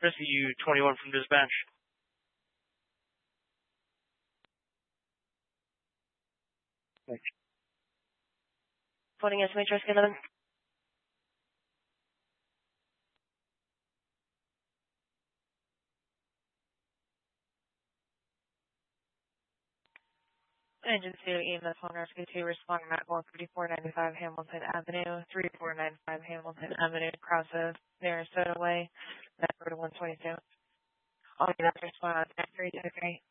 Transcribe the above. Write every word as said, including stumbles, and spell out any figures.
Rescue twenty-one from dispatch. Reporting S M H Rescue eleven. Engine two, E M S one Rescue two, responding at one fifty-four ninety-five Hamilton Avenue, thirty-four ninety-five Hamilton Avenue, Crossroads, Sarasota Way, that road one twenty-two. All units respond on three two three.